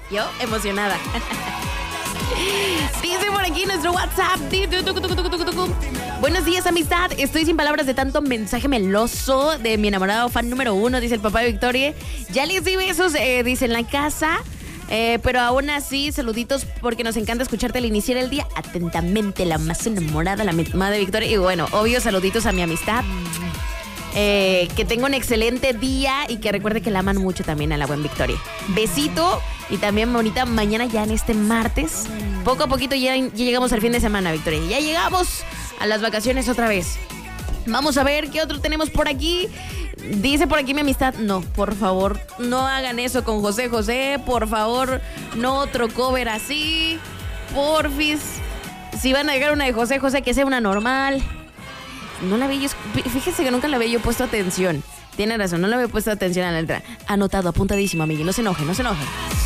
Yo emocionada. Dice por aquí nuestro WhatsApp. Buenos días, amistad. Estoy sin palabras de tanto mensaje meloso de mi enamorado fan número 1, dice el papá de Victoria. Ya les di besos, dice en la casa. Pero aún así, saluditos porque nos encanta escucharte al iniciar el día. Atentamente, la más enamorada, la mamá de Victoria. Y bueno, obvio, saluditos a mi amistad. Que tenga un excelente día y que recuerde que la aman mucho también a la buen Victoria. Besito y también bonita mañana ya en este martes. Poco a poquito ya llegamos al fin de semana, Victoria. Ya llegamos a las vacaciones otra vez. Vamos a ver qué otro tenemos por aquí. Dice por aquí mi amistad, no, por favor, no hagan eso con José José. Por favor, no otro cover así. Porfis. Si van a llegar una de José José, que sea una normal. No la había, fíjense que nunca la había yo puesto atención. Tiene razón, no le había puesto atención a la letra. Anotado, apuntadísimo, amigo. No se enoje, no se enoje.